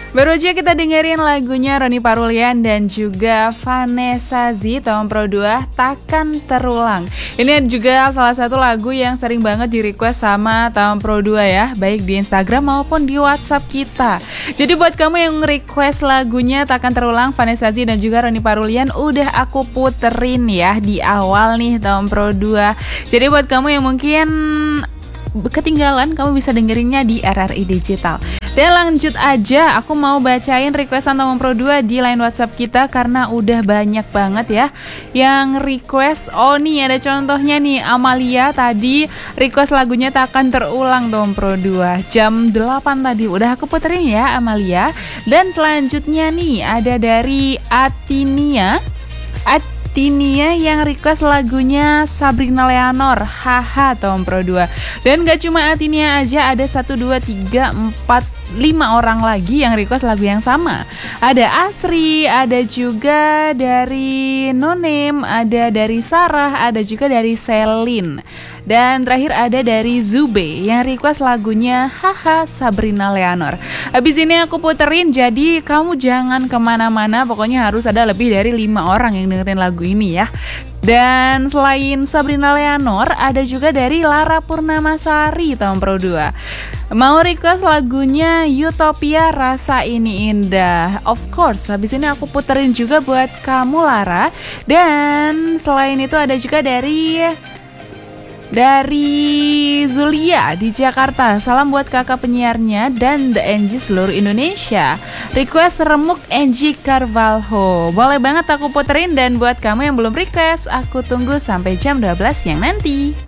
Baru aja kita dengerin lagunya Ronny Parulian dan juga Vanessa Z tahun Pro 2, Takkan Terulang. Ini juga salah satu lagu yang sering banget di request sama tahun Pro 2 ya, baik di Instagram maupun di WhatsApp kita. Jadi buat kamu yang request lagunya Takkan Terulang, Vanessa Z dan juga Ronny Parulian, udah aku puterin ya di awal nih tahun Pro 2. Jadi buat kamu yang mungkin ketinggalan, kamu bisa dengerinnya di RRI Digital. Dan lanjut aja, aku mau bacain requestan Tahun Pro 2 di line WhatsApp kita karena udah banyak banget ya yang request. Oh nih ada contohnya nih, Amalia tadi request lagunya Takkan Terulang Tahun Pro 2 jam 8 tadi. Udah aku puterin ya Amalia. Dan selanjutnya nih ada dari Atinia yang request lagunya Sabrina Leonor, Haha Tahun Pro 2. Dan gak cuma Atinia aja, ada 1, 2, 3, 4, 5 orang lagi yang request lagu yang sama. Ada Asri, ada juga dari Nonem, ada dari Sarah, ada juga dari Selin. Dan terakhir ada dari Zube yang request lagunya Haha Sabrina Leonor. Habis ini aku puterin, jadi kamu jangan kemana-mana, pokoknya harus ada lebih dari 5 orang yang dengerin lagu ini ya. Dan selain Sabrina Leonor, ada juga dari Lara Purnamasari Tahun Pro 2. Mau request lagunya Utopia Rasa Ini Indah. Of course, habis ini aku puterin juga buat kamu Lara. Dan selain itu ada juga dari Zulia di Jakarta. Salam buat kakak penyiarnya dan The Angie seluruh Indonesia. Request Remuk Angie Carvalho. Boleh banget aku puterin, dan buat kamu yang belum request, aku tunggu sampai jam 12 siang nanti.